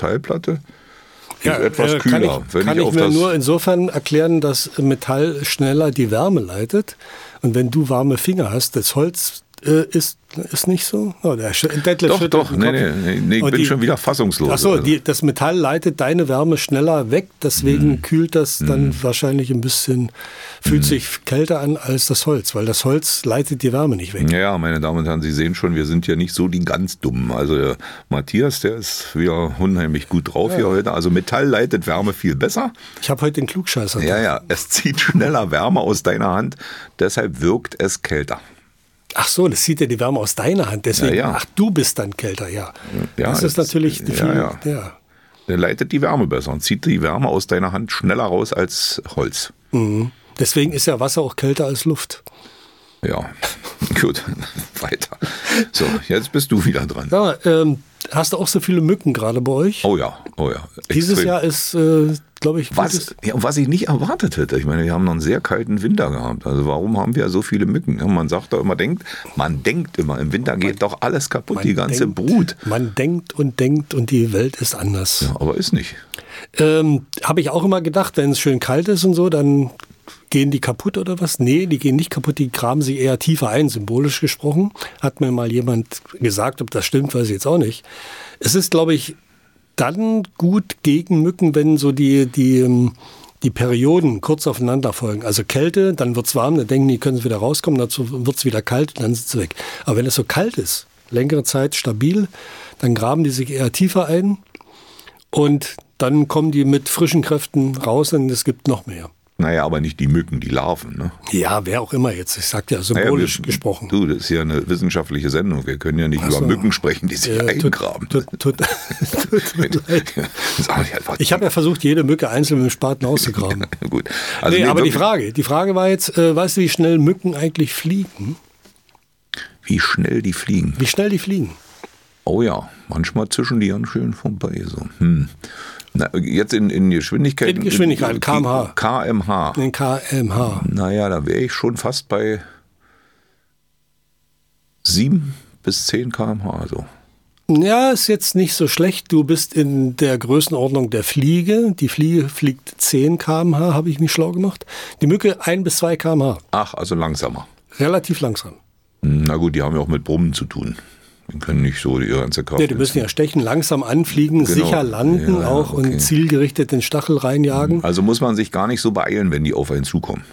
Metallplatte ist etwas kühler. Kann ich mir nur insofern erklären, dass Metall schneller die Wärme leitet. Und wenn du warme Finger hast, das Holz ist nicht so? Oh, Doch. Nee, ich bin schon wieder fassungslos. Achso, das Metall leitet deine Wärme schneller weg, deswegen kühlt das dann wahrscheinlich ein bisschen, fühlt sich kälter an als das Holz, weil das Holz leitet die Wärme nicht weg. Ja, meine Damen und Herren, Sie sehen schon, wir sind ja nicht so die ganz Dummen. Also der Matthias, der ist wieder unheimlich gut drauf hier heute. Also Metall leitet Wärme viel besser. Ich habe heute den Klugscheißer. Ja, es zieht schneller Wärme aus deiner Hand, deshalb wirkt es kälter. Ach so, das zieht ja die Wärme aus deiner Hand. Deswegen, ach, du bist dann kälter, ja. Das ist natürlich viel. Ja. Der leitet die Wärme besser und zieht die Wärme aus deiner Hand schneller raus als Holz. Mhm. Deswegen ist ja Wasser auch kälter als Luft. Ja, gut, weiter. So, jetzt bist du wieder dran. Ja, hast du auch so viele Mücken gerade bei euch? Oh ja. Dieses extrem. Jahr ist, glaube ich, was ich nicht erwartet hätte. Ich meine, wir haben noch einen sehr kalten Winter gehabt. Also warum haben wir so viele Mücken? Man sagt doch immer, man denkt immer, im Winter geht doch alles kaputt, die ganze Brut. Man denkt und die Welt ist anders. Ja, aber ist nicht. Habe ich auch immer gedacht, wenn es schön kalt ist und so, dann gehen die kaputt oder was? Nee, die gehen nicht kaputt, die graben sie eher tiefer ein, symbolisch gesprochen. Hat mir mal jemand gesagt, ob das stimmt, weiß ich jetzt auch nicht. Es ist, glaube ich, dann gut gegen Mücken, wenn so die Perioden kurz aufeinander folgen. Also Kälte, dann wird es warm, dann denken die, können sie wieder rauskommen, dazu wird es wieder kalt und dann sind sie weg. Aber wenn es so kalt ist, längere Zeit stabil, dann graben die sich eher tiefer ein und dann kommen die mit frischen Kräften raus und es gibt noch mehr. Naja, aber nicht die Mücken, die Larven, ne? Ja, wer auch immer jetzt. Ich sagte ja symbolisch gesprochen. Du, das ist ja eine wissenschaftliche Sendung. Wir können ja nicht über Mücken sprechen, die sich eingraben. Tut mir leid. Ich habe ja versucht, jede Mücke einzeln mit dem Spaten auszugraben. Gut. Also aber die Frage war jetzt, weißt du, wie schnell Mücken eigentlich fliegen? Wie schnell die fliegen? Oh ja, manchmal zischen die ganz schön vorbei. So. Na, jetzt in Geschwindigkeit. In Geschwindigkeit, kmh. kmh. In kmh. Naja, da wäre ich schon fast bei 7 bis 10 kmh. So. Ja, ist jetzt nicht so schlecht. Du bist in der Größenordnung der Fliege. Die Fliege fliegt 10 kmh, habe ich mich schlau gemacht. Die Mücke 1 bis 2 kmh. Ach, also langsamer. Relativ langsam. Na gut, die haben ja auch mit Brummen zu tun. Die können nicht so die ganze Kraft. Ja, die müssen ja stechen, langsam anfliegen, sicher landen und zielgerichtet den Stachel reinjagen. Also muss man sich gar nicht so beeilen, wenn die auf einen zukommen.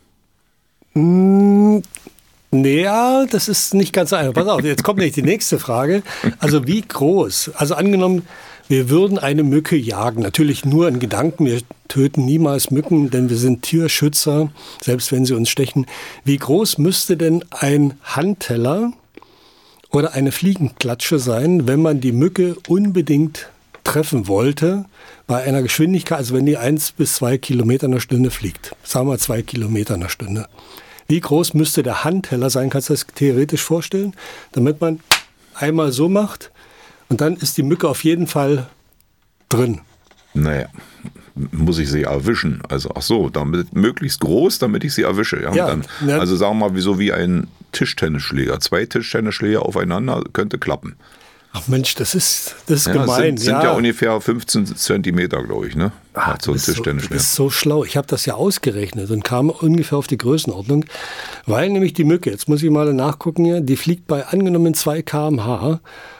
Naja, das ist nicht ganz so einfach. Pass auf, jetzt kommt nämlich die nächste Frage. Also wie groß? Also angenommen, wir würden eine Mücke jagen. Natürlich nur in Gedanken. Wir töten niemals Mücken, denn wir sind Tierschützer, selbst wenn sie uns stechen. Wie groß müsste denn ein Handteller oder eine Fliegenklatsche sein, wenn man die Mücke unbedingt treffen wollte, bei einer Geschwindigkeit, also wenn die 1 bis 2 Kilometer in der Stunde fliegt. Sagen wir 2 Kilometer in der Stunde. Wie groß müsste der Handteller sein? Kannst du das theoretisch vorstellen? Damit man einmal so macht und dann ist die Mücke auf jeden Fall drin. Naja, muss ich sie erwischen. Also ach so, damit möglichst groß, damit ich sie erwische. Ja, also sagen wir mal, so wie ein Tischtennisschläger. 2 Tischtennisschläger aufeinander könnte klappen. Ach Mensch, das ist gemein. Sind ja ungefähr 15 Zentimeter, glaube ich, ne? So ein Tischtennisschläger. Das ist so schlau. Ich habe das ja ausgerechnet und kam ungefähr auf die Größenordnung, weil nämlich die Mücke, jetzt muss ich mal nachgucken hier, die fliegt bei angenommen 2 km/h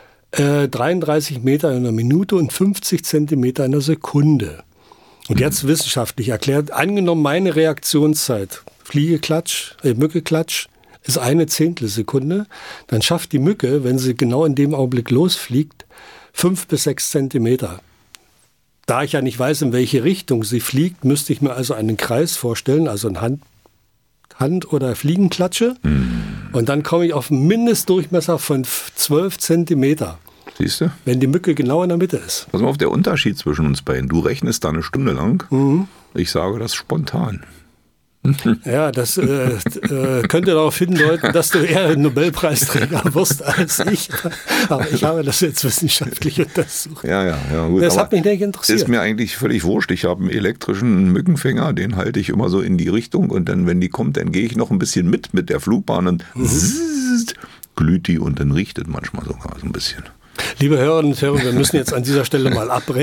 33 Meter in einer Minute und 50 Zentimeter in einer Sekunde. Und jetzt wissenschaftlich erklärt, angenommen meine Reaktionszeit, Mücke-Klatsch, ist 1/10 Sekunde, dann schafft die Mücke, wenn sie genau in dem Augenblick losfliegt, 5 bis 6 Zentimeter. Da ich ja nicht weiß, in welche Richtung sie fliegt, müsste ich mir also einen Kreis vorstellen, also eine Hand- oder Fliegenklatsche. Und dann komme ich auf einen Mindestdurchmesser von 12 Zentimeter. Siehst du? Wenn die Mücke genau in der Mitte ist. Pass mal auf, der Unterschied zwischen uns beiden. Du rechnest da eine Stunde lang. Ich sage das spontan. Ja, das könnte darauf hindeuten, dass du eher ein Nobelpreisträger wirst als ich. Aber ich habe das jetzt wissenschaftlich untersucht. Ja, gut. Das hat mich nicht interessiert. Ist mir eigentlich völlig wurscht. Ich habe einen elektrischen Mückenfänger, den halte ich immer so in die Richtung. Und dann, wenn die kommt, dann gehe ich noch ein bisschen mit der Flugbahn und glüht die und dann riecht es manchmal sogar so ein bisschen. Liebe Hörerinnen und Hörer, wir müssen jetzt an dieser Stelle mal abbrechen.